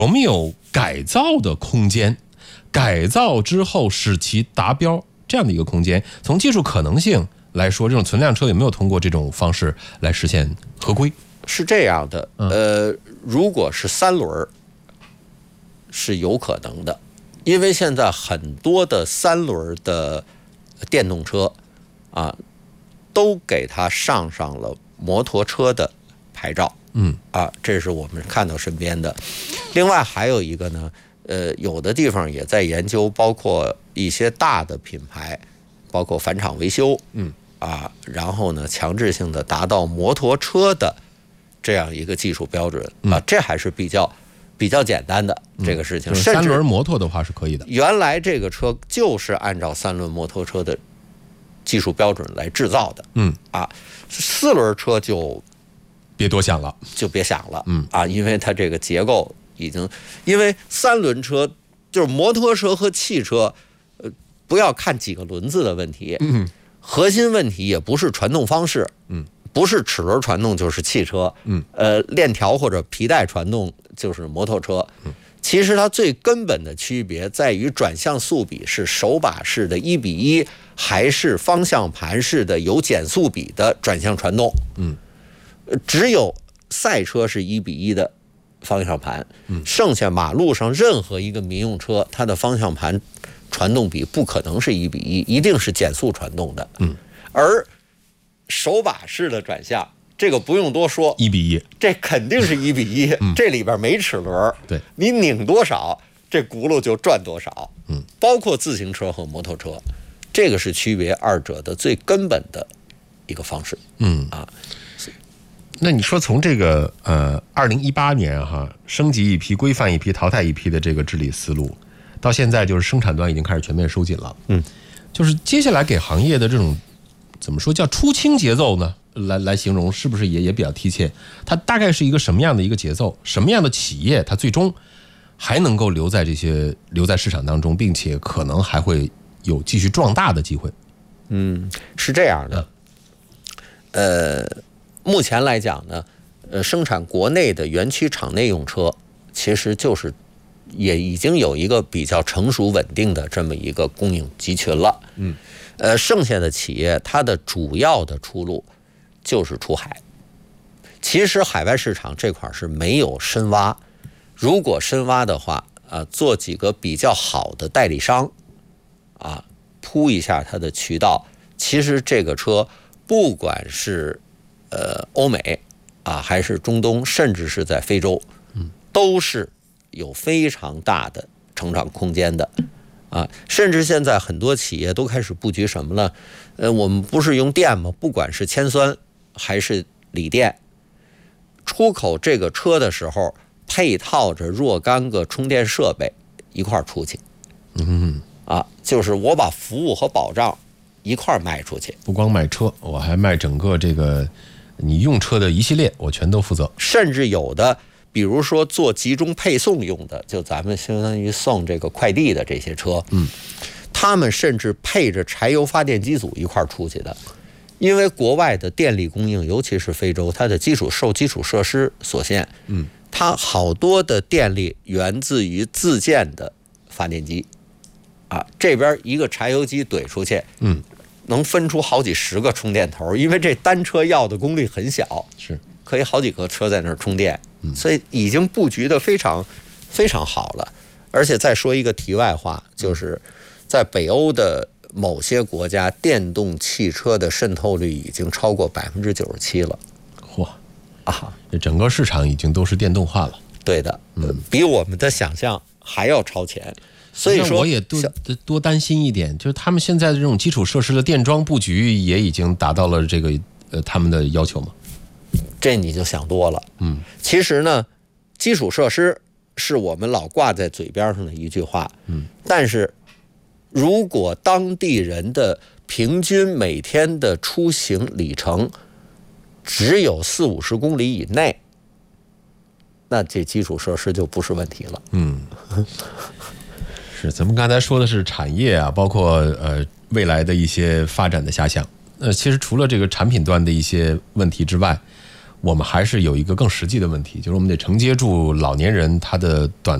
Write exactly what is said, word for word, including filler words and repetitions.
有没有改造的空间？改造之后使其达标这样的一个空间？从技术可能性来说，这种存量车有没有通过这种方式来实现合规？ 是这样的，呃，如果是三轮是有可能的，因为现在很多的三轮的电动车啊，都给它上上了摩托车的牌照。 嗯啊，这是我们看到身边的。另外还有一个呢，呃，有的地方也在研究，包括一些大的品牌，包括返厂维修， 嗯啊，然后呢，强制性的达到摩托车的这样一个技术标准啊，这还是比较比较简单的这个事情。 就是三轮摩托的话是可以的。 原来这个车就是按照三轮摩托车的技术标准来制造的， 嗯啊，四轮车就。 别多想了， 就别想了， 嗯啊，因为它这个结构已经，因为三轮车就是摩托车和汽车，呃，不要看几个轮子的问题， 嗯， 核心问题也不是传动方式， 嗯， 不是齿轮传动就是汽车， 嗯， 呃，链条或者皮带传动就是摩托车，嗯，其实它最根本的区别在于转向速比是手把式的一比一，还是方向盘式的有减速比的转向传动， 嗯。 只有赛车是一比一的方向盘，剩下马路上任何一个民用车，它的方向盘传动比不可能是一比一，一定是减速传动的。 嗯， 而手把式的转向，这个不用多说， 一比一， 这肯定是一比一。嗯，这里边没齿轮， 对， 你拧多少，这轱辘就转多少。 嗯， 包括自行车和摩托车，这个是区别二者的最根本的一个方式。 嗯啊。 那你说从这个呃，二零一八年哈，升级一批、规范一批、淘汰一批的这个治理思路，到现在就是生产端已经开始全面收紧了。 嗯， 就是接下来给行业的这种怎么说叫出清节奏呢？来来形容是不是也也比较贴切？它大概是一个什么样的一个节奏？什么样的企业它最终还能够留在这些留在市场当中，并且可能还会有继续壮大的机会？ 嗯，是这样的，呃。目前来讲呢，呃，生产国内的园区厂内用车，其实就是也已经有一个比较成熟稳定的这么一个供应集群了。 嗯， 呃，剩下的企业它的主要的出路就是出海。其实海外市场这块是没有深挖，如果深挖的话，啊，做几个比较好的代理商，啊，铺一下它的渠道，其实这个车不管是呃，欧美啊，还是中东，甚至是在非洲，都是有非常大的成长空间的啊。甚至现在很多企业都开始布局什么了？呃，我们不是用电吗？不管是铅酸还是锂电，出口这个车的时候，配套着若干个充电设备一块儿出去。 嗯， 啊，就是我把服务和保障一块儿卖出去， 不光卖车，我还卖整个这个。你用车的一系列，我全都负责。 甚至有的，比如说做集中配送用的，就咱们相当于送这个快递的这些车， 嗯， 他们甚至配着柴油发电机组一块儿出去的。因为国外的电力供应，尤其是非洲，它的基础受基础设施所限， 嗯， 它好多的电力源自于自建的发电机，啊，这边一个柴油机怼出去， 嗯。 能分出好几十个充电头，因为这单车要的功率很小， 是可以好几个车在那儿充电，所以已经布局的非常非常好了。而且再说一个题外话，就是在北欧的某些国家，电动汽车的渗透率已经超过百分之九十七了。 嚯啊， 整个市场已经都是电动化了。 对的，嗯，比我们的想象还要超前。所以说， 我也多多担心一点，就是他们现在的这种基础设施的电桩布局也已经达到了这个呃他们的要求吗？ 这你就想多了。 嗯， 其实呢，基础设施是我们老挂在嘴边上的一句话。 嗯， 但是如果当地人的平均每天的出行里程只有四五十公里以内，那这基础设施就不是问题了。 嗯。是，咱们刚才说的是产业啊，包括呃未来的一些发展的遐想。呃，其实除了这个产品端的一些问题之外， 我们还是有一个更实际的问题，就是我们得承接住老年人他的短